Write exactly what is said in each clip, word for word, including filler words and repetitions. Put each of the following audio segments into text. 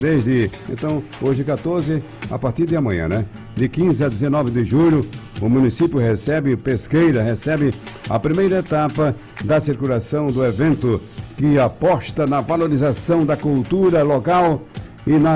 Desde, então, hoje quatorze, a partir de amanhã, né? De quinze a dezenove de julho, o município recebe, Pesqueira recebe a primeira etapa da circulação do evento que aposta na valorização da cultura local e na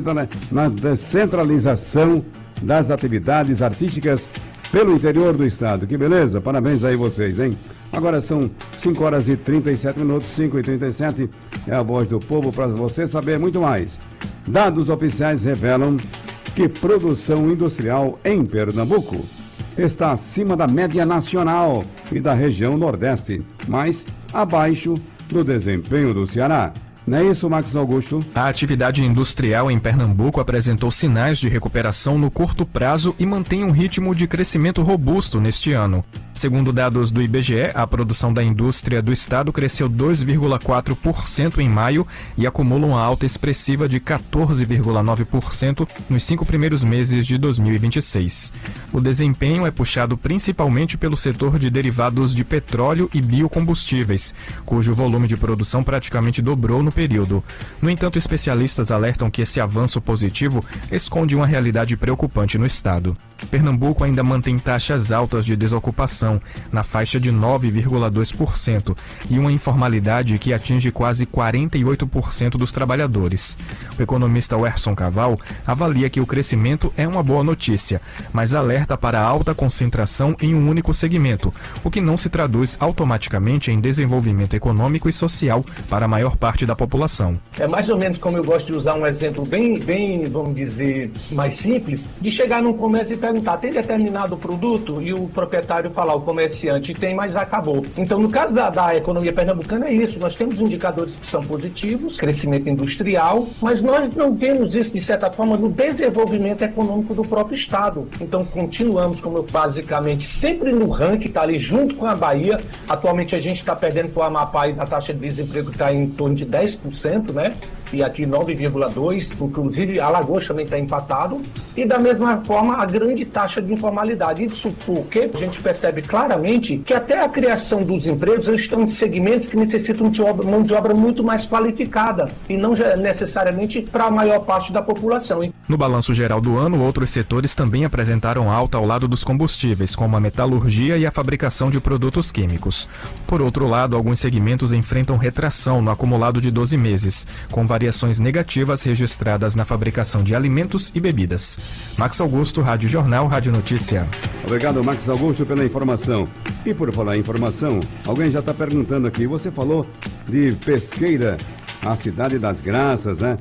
descentralização das atividades artísticas pelo interior do estado. Que beleza, parabéns aí vocês, hein? Agora são cinco horas e trinta e sete minutos, cinco e trinta e sete, é a voz do povo para você saber muito mais. Dados oficiais revelam que produção industrial em Pernambuco está acima da média nacional e da região Nordeste, mas abaixo do desempenho do Ceará. Não é isso, Max Augusto? A atividade industrial em Pernambuco apresentou sinais de recuperação no curto prazo e mantém um ritmo de crescimento robusto neste ano. Segundo dados do I B G E, a produção da indústria do estado cresceu dois vírgula quatro por cento em maio e acumula uma alta expressiva de quatorze vírgula nove por cento nos cinco primeiros meses de dois mil e vinte e seis. O desempenho é puxado principalmente pelo setor de derivados de petróleo e biocombustíveis, cujo volume de produção praticamente dobrou no período. No entanto, especialistas alertam que esse avanço positivo esconde uma realidade preocupante no estado. Pernambuco ainda mantém taxas altas de desocupação, na faixa de nove vírgula dois por cento, e uma informalidade que atinge quase quarenta e oito por cento dos trabalhadores. O economista Werson Caval avalia que o crescimento é uma boa notícia, mas alerta para a alta concentração em um único segmento, o que não se traduz automaticamente em desenvolvimento econômico e social para a maior parte da população. É mais ou menos como eu gosto de usar um exemplo bem, bem, vamos dizer, mais simples, de chegar num comércio e perguntar, tem determinado produto? E o proprietário falar, o comerciante tem, mas acabou. Então, no caso da, da economia pernambucana é isso, nós temos indicadores que são positivos, crescimento industrial, mas nós não vemos isso, de certa forma, no desenvolvimento econômico do próprio estado. Então, continuamos, como eu basicamente, sempre no ranking, está ali junto com a Bahia. Atualmente a gente está perdendo para o Amapá e a taxa de desemprego está em torno de dez por cento, né? E aqui nove vírgula dois por cento, inclusive Alagoas também está empatado. E da mesma forma, a grande taxa de informalidade. Isso porque a gente percebe claramente que até a criação dos empregos eles estão em segmentos que necessitam de obra, mão de obra muito mais qualificada e não necessariamente para a maior parte da população. No balanço geral do ano, outros setores também apresentaram alta ao lado dos combustíveis, como a metalurgia e a fabricação de produtos químicos. Por outro lado, alguns segmentos enfrentam retração no acumulado de doze meses, com variações negativas registradas na fabricação de alimentos e bebidas. Max Augusto, Rádio Jornal, Rádio Notícia. Obrigado, Max Augusto, pela informação. E por falar em informação, alguém já está perguntando aqui, você falou de Pesqueira, a cidade das graças, né?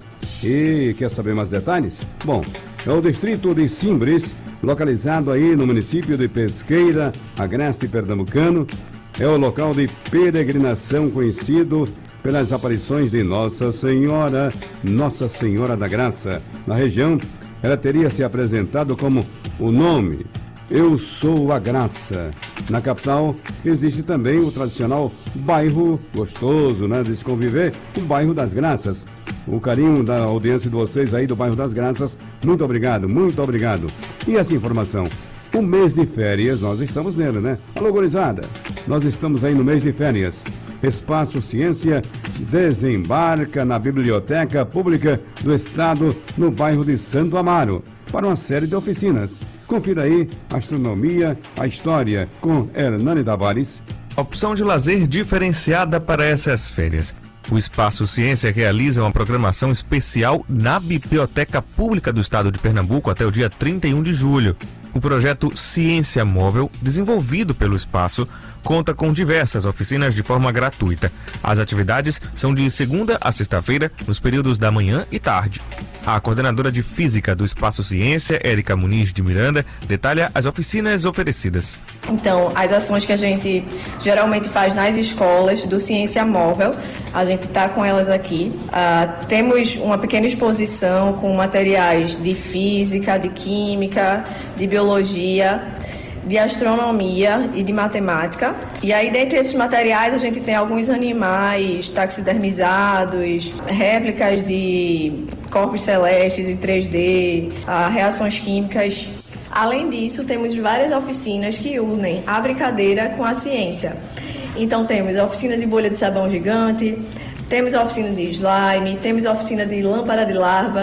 E quer saber mais detalhes? Bom, é o distrito de Simbres, localizado aí no município de Pesqueira, agreste pernambucano. É o local de peregrinação conhecido pelas aparições de Nossa Senhora, Nossa Senhora da Graça. Na região, ela teria se apresentado como o nome Eu Sou a Graça. Na capital, existe também o tradicional bairro gostoso, né, de se conviver, o bairro das Graças. O carinho da audiência de vocês aí do bairro das Graças, muito obrigado, muito obrigado. E essa informação, o mês de férias, nós estamos nele, né? Alô, gurizada, nós estamos aí no mês de férias. Espaço Ciência desembarca na Biblioteca Pública do Estado, no bairro de Santo Amaro, para uma série de oficinas. Confira aí Astronomia, a História, com Hernani Tavares. Opção de lazer diferenciada para essas férias. O Espaço Ciência realiza uma programação especial na Biblioteca Pública do Estado de Pernambuco até o dia trinta e um de julho. O projeto Ciência Móvel, desenvolvido pelo Espaço, conta com diversas oficinas de forma gratuita. As atividades são de segunda a sexta-feira, nos períodos da manhã e tarde. A coordenadora de Física do Espaço Ciência, Érica Muniz de Miranda, detalha as oficinas oferecidas. Então, as ações que a gente geralmente faz nas escolas do Ciência Móvel, a gente está com elas aqui. Uh, temos uma pequena exposição com materiais de física, de química, de biologia, de astronomia e de matemática. E aí, dentre esses materiais, a gente tem alguns animais taxidermizados, réplicas de corpos celestes em três D, uh, reações químicas. Além disso, temos várias oficinas que unem a brincadeira com a ciência. Então, temos a oficina de bolha de sabão gigante, temos a oficina de slime, temos a oficina de lâmpada de larva,